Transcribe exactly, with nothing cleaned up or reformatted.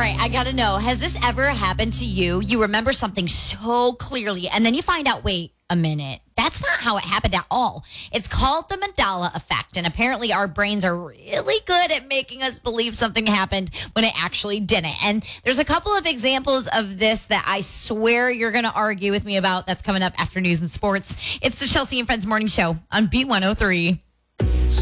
right, I got to know, has this ever happened to you? You remember something so clearly, and then you find out, wait a minute, that's not how it happened at all. It's called the Mandela effect, and apparently our brains are really good at making us believe something happened when it actually didn't. And there's a couple of examples of this that I swear you're going to argue with me about. That's coming up after news and sports. It's the Chelsea and Friends Morning Show on B one oh three.